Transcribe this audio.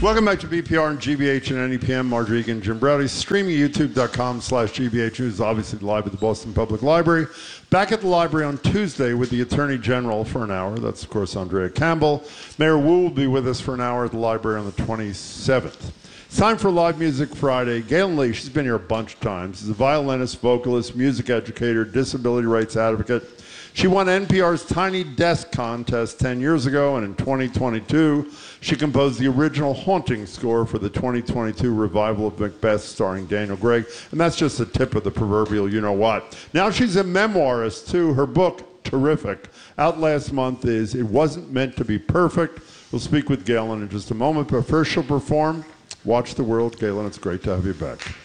Welcome back to BPR and GBH and NEPM. Marge Egan, Jim Browdy, streaming youtube.com/GBH News, obviously live at the Boston Public Library. Back at the library on Tuesday with the Attorney General for an hour. That's, of course, Andrea Campbell. Mayor Wu will be with us for an hour at the library on the 27th. It's time for Live Music Friday. Galen Lee, she's been here a bunch of times. She's a violinist, vocalist, music educator, disability rights advocate. She won NPR's Tiny Desk contest 10 years ago, and in 2022, she composed the original Haunting score for the 2022 revival of Macbeth starring Daniel Craig, and that's just the tip of the proverbial you-know-what. Now she's a memoirist, too. Her book, terrific, out last month, is It Wasn't Meant to Be Perfect. We'll speak with Galen in just a moment, but first she'll perform Watch the World. Galen, it's great to have you back.